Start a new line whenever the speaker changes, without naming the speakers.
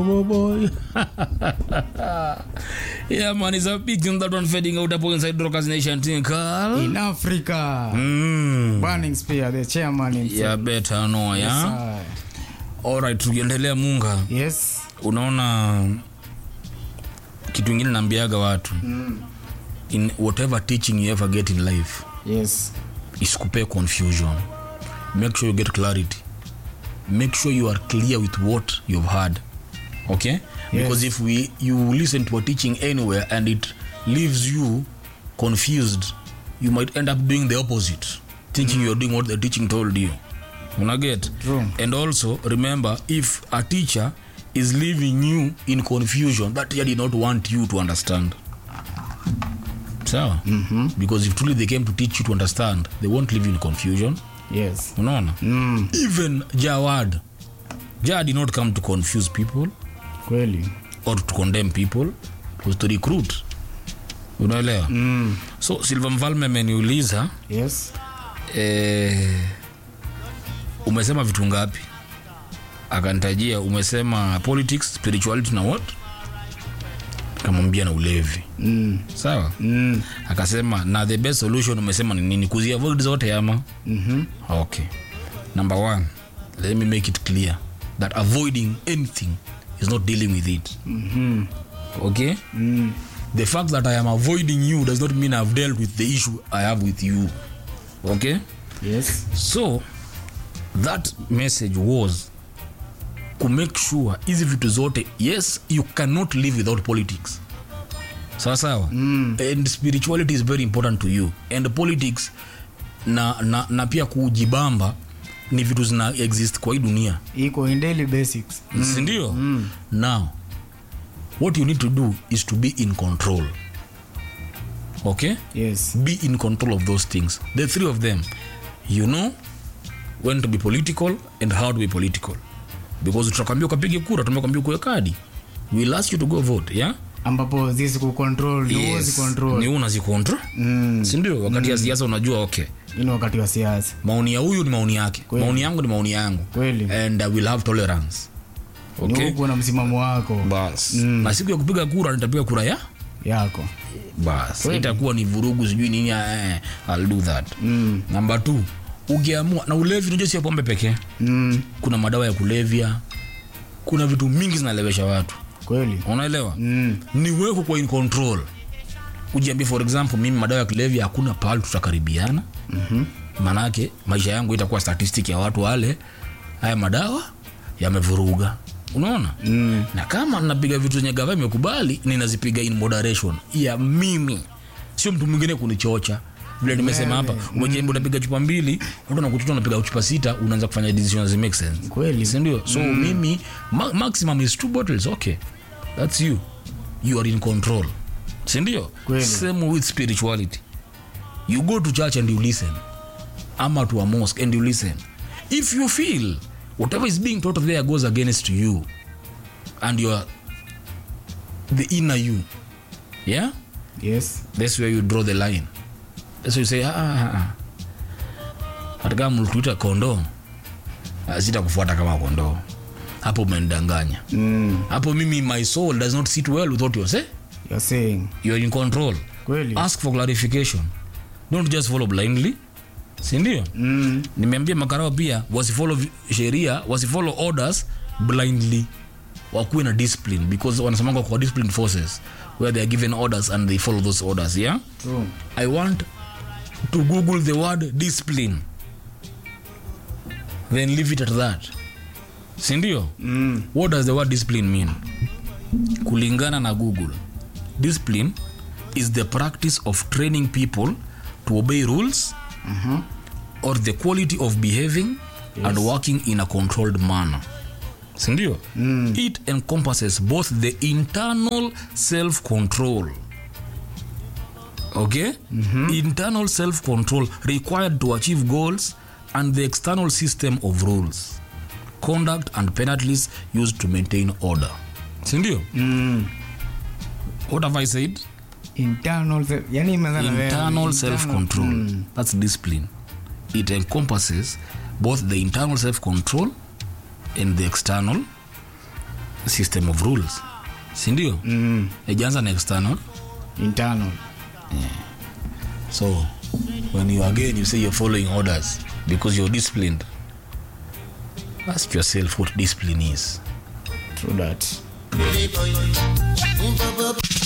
boy. Yeah, man, it's a big thing that one fading out up inside Rockers Nation thing, Carl.
In Africa. Burning Spear, the chairman himself.
Yeah, better know, yeah?
Yes,
alright, tukiendelea Munga.
yes.
Unaona kitu ingine naambiaga watu. In whatever teaching you ever get in life.
Yes.
Isikupe confusion. Make sure you get clarity. Make sure you are clear with what you've heard. Okay? Yes. Because if you listen to a teaching anywhere and it leaves you confused, you might end up doing the opposite, thinking you're doing what the teaching told you. Una get?
True.
And also remember, if a teacher is leaving you in confusion, that teacher did not want you to understand. So, because if truly they came to teach you to understand, they won't leave you in confusion.
Yes.
Unaona? Even Jawad did not come to confuse people
Kweli.
or to condemn people. It was to recruit. Unaelewa? So Silva Mfalme ameniuliza,
Yes.
umesema vitu ngapi? Akanitajia umesema politics, spirituality na what? Kamwambia na ulevi. Sawa? Akasema na the best solution umesema ni nini? Kuziavoid zote ama? Okay. Number 1, let me make it clear that avoiding anything is not dealing with it. Okay? The fact that I am avoiding you does not mean I've dealt with the issue I have with you. Okay?
Yes.
So that message was to make sure hizi vitu zote, yes, you cannot live without politics. Sawa. And spirituality is very important to you, and politics na pia kujibamba ni vitu zina exist kwa hii dunia.
Iko in daily basics.
Sindio? Now what you need to do is to be in control. Okay?
Yes.
Be in control of those things. The 3 of them. You know when to be political and how to be political. Because tutakwambia ukapige kura, tumekwambia ukue kadi. We'll ask you to go vote, yeah?
Ambapo zizi kucontrol,
Yes.
control.
Ni unazicontrol. Sindio? Wakati ya siasa unajua okay.
Ino wakati wa siasa.
Maoni ya huyu ni maoni yake.
Kweli.
Maoni yangu ni maoni yangu.
Kweli.
And we'll have tolerance. Okay?
Ni uko na msimamo wako.
Bas. Na siku ya kupiga kura nitapiga kura
Yako.
Bas. Itakuwa ni vurugu sijui nini, I'll do that. Number 2, ukiamua na ulevi unajua si pombe pekee. Kuna madawa ya kulevya. Kuna vitu mingi zinalewesha watu.
Kweli.
Unaelewa? Ni wewe kwa in control. Ujiambie for example, mimi madawa ya kulevya hakuna pahali tutakaribiana. Manake maisha yangu itakuwa statistic ya watu wale haya madawa yamevuruga. Unaona? Na kama napiga vitu zenye gava imekubali, ninazipiga in moderation. Ya mimi. Sio mtu mwingine kunichocha. Vile nimesema hapa, umejembe unapiga chupa 2, watu wanakututa unapiga chupa 6, unaanza kufanya decisions that make sense.
Kweli.
Si ndio? So mimi maximum is 2 bottles, okay. That's you. You are in control. Si ndio? Same with spirituality. You go to church and you listen. Ama to a mosque and you listen. If you feel whatever is being taught there goes against you and you are the inner you, yeah?
Yes.
That's where you draw the line. That's where you say, hata kama mlituita kondoo, sitakufuata kama kondoo. Hapo umendanganya. Hapo mimi, my soul does not sit well with what you're
saying.
You're in control.
Kweli.
Ask for clarification. Don't just follow blindly. Si ndio? Nimeambia makarao pia wasifollow sheria, wasifollow orders blindly. Wakuwe na discipline, because wanasemanga kwa disciplined forces where they are given orders and they follow those orders, yeah?
True.
I want to Google the word discipline, then leave it at that. Si ndio? What does the word discipline mean? Kulingana na Google, discipline is the practice of training people to obey rules or the quality of behaving and working in a controlled manner. Si ndio? It encompasses both the internal self-control, okay? Internal self-control required to achieve goals, and the external system of rules, conduct and penalties used to maintain order. Si ndio? What have I said?
Internal
self-control. That's discipline. It encompasses both the internal self-control and the external system of rules, si ndio? Ijaanza na external,
internal.
so when you say you're following orders because you're disciplined, ask yourself what discipline is.
True that.